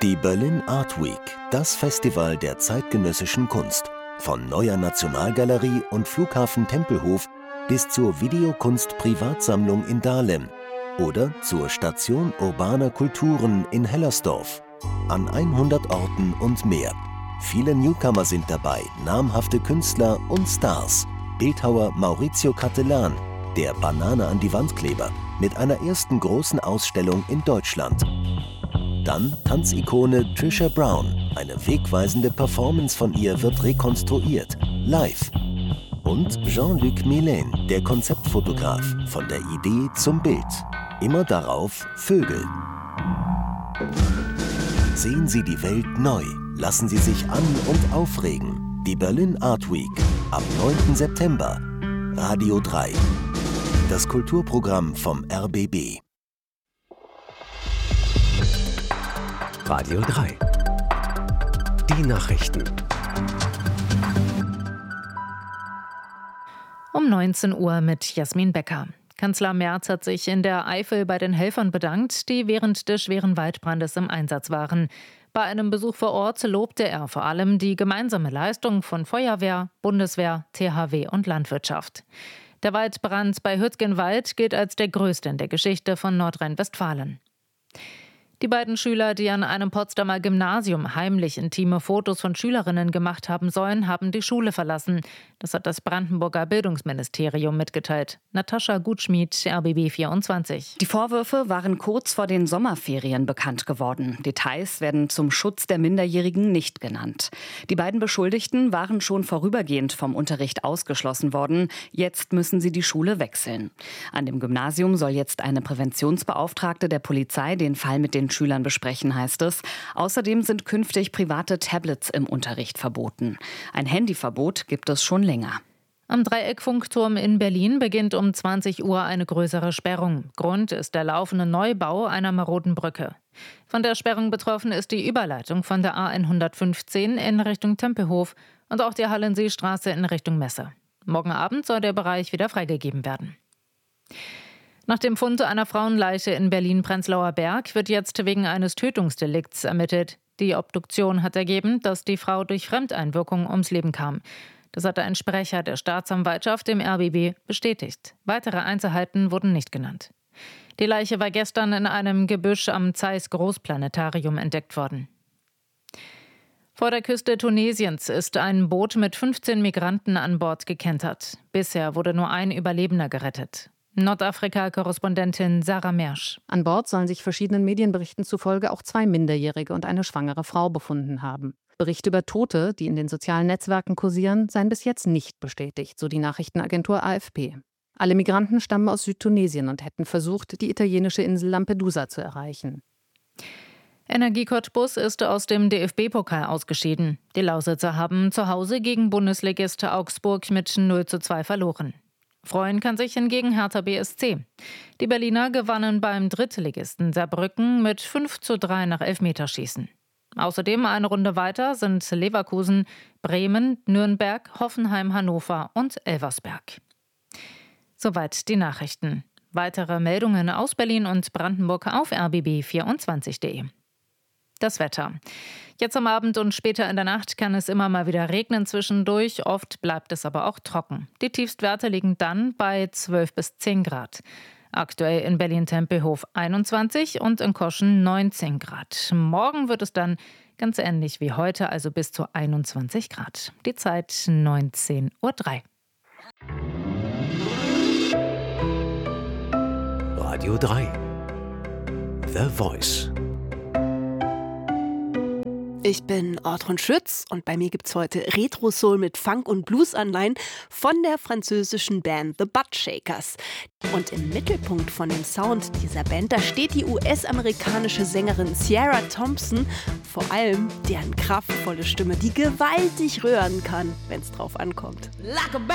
Die Berlin Art Week, das Festival der zeitgenössischen Kunst. Von Neuer Nationalgalerie und Flughafen Tempelhof bis zur Videokunst-Privatsammlung in Dahlem oder zur Station urbaner Kulturen in Hellersdorf. An 100 Orten und mehr. Viele Newcomer sind dabei, namhafte Künstler und Stars. Bildhauer Maurizio Cattelan, der Banane an die Wandkleber, mit einer ersten großen Ausstellung in Deutschland. Dann Tanzikone Trisha Brown. Eine wegweisende Performance von ihr wird rekonstruiert, live. Und Jean-Luc Mélin, der Konzeptfotograf, von der Idee zum Bild. Immer darauf Vögel. Sehen Sie die Welt neu. Lassen Sie sich an- und aufregen. Die Berlin Art Week. Ab 9. September. Radio 3. Das Kulturprogramm vom RBB. Radio 3. Die Nachrichten. Um 19 Uhr mit Jasmin Becker. Kanzler Merz hat sich in der Eifel bei den Helfern bedankt, die während des schweren Waldbrandes im Einsatz waren. Bei einem Besuch vor Ort lobte er vor allem die gemeinsame Leistung von Feuerwehr, Bundeswehr, THW und Landwirtschaft. Der Waldbrand bei Hüttgenwald gilt als der größte in der Geschichte von Nordrhein-Westfalen. Die beiden Schüler, die an einem Potsdamer Gymnasium heimlich intime Fotos von Schülerinnen gemacht haben sollen, haben die Schule verlassen. Das hat das Brandenburger Bildungsministerium mitgeteilt. Natascha Gutschmied, RBB 24. Die Vorwürfe waren kurz vor den Sommerferien bekannt geworden. Details werden zum Schutz der Minderjährigen nicht genannt. Die beiden Beschuldigten waren schon vorübergehend vom Unterricht ausgeschlossen worden. Jetzt müssen sie die Schule wechseln. An dem Gymnasium soll jetzt eine Präventionsbeauftragte der Polizei den Fall mit den Schülern besprechen, heißt es. Außerdem sind künftig private Tablets im Unterricht verboten. Ein Handyverbot gibt es schon länger. Am Dreieckfunkturm in Berlin beginnt um 20 Uhr eine größere Sperrung. Grund ist der laufende Neubau einer maroden Brücke. Von der Sperrung betroffen ist die Überleitung von der A115 in Richtung Tempelhof und auch die Hallenseestraße in Richtung Messe. Morgen Abend soll der Bereich wieder freigegeben werden. Nach dem Fund einer Frauenleiche in Berlin-Prenzlauer Berg wird jetzt wegen eines Tötungsdelikts ermittelt. Die Obduktion hat ergeben, dass die Frau durch Fremdeinwirkung ums Leben kam. Das hatte ein Sprecher der Staatsanwaltschaft im RBB bestätigt. Weitere Einzelheiten wurden nicht genannt. Die Leiche war gestern in einem Gebüsch am Zeiss Großplanetarium entdeckt worden. Vor der Küste Tunesiens ist ein Boot mit 15 Migranten an Bord gekentert. Bisher wurde nur ein Überlebender gerettet. Nordafrika-Korrespondentin Sarah Mersch. An Bord sollen sich verschiedenen Medienberichten zufolge auch 2 Minderjährige und eine schwangere Frau befunden haben. Berichte über Tote, die in den sozialen Netzwerken kursieren, seien bis jetzt nicht bestätigt, so die Nachrichtenagentur AFP. Alle Migranten stammen aus Südtunesien und hätten versucht, die italienische Insel Lampedusa zu erreichen. Energie Cottbus ist aus dem DFB-Pokal ausgeschieden. Die Lausitzer haben zu Hause gegen Bundesligist Augsburg mit 0:2 verloren. Freuen kann sich hingegen Hertha BSC. Die Berliner gewannen beim Drittligisten Saarbrücken mit 5:3 nach Elfmeterschießen. Außerdem eine Runde weiter sind Leverkusen, Bremen, Nürnberg, Hoffenheim, Hannover und Elversberg. Soweit die Nachrichten. Weitere Meldungen aus Berlin und Brandenburg auf rbb24.de. Das Wetter. Jetzt am Abend und später in der Nacht kann es immer mal wieder regnen zwischendurch. Oft bleibt es aber auch trocken. Die Tiefstwerte liegen dann bei 12 bis 10 Grad. Aktuell in Berlin-Tempelhof 21 und in Koschen 19 Grad. Morgen wird es dann ganz ähnlich wie heute, also bis zu 21 Grad. Die Zeit 19:03 Uhr. Radio 3. The Voice. Ich bin Ortrun Schütz und bei mir gibt's heute Retro-Soul mit Funk- und Blues-Anleihen von der französischen Band The Buttshakers. Und im Mittelpunkt von dem Sound dieser Band, da steht die US-amerikanische Sängerin Ciara Thompson, vor allem deren kraftvolle Stimme, die gewaltig rühren kann, wenn's drauf ankommt.